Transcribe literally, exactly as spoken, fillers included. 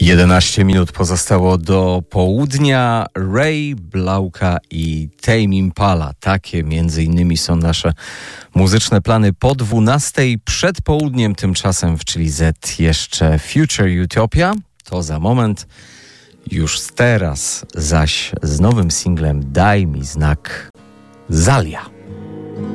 jedenaście minut pozostało do południa. Ray, Blauka i Tame Impala. Takie między innymi są nasze muzyczne plany po dwunastej. Przed południem tymczasem w Chili Z jeszcze Future Utopia. To za moment. Już teraz zaś z nowym singlem Daj mi znak Zalia.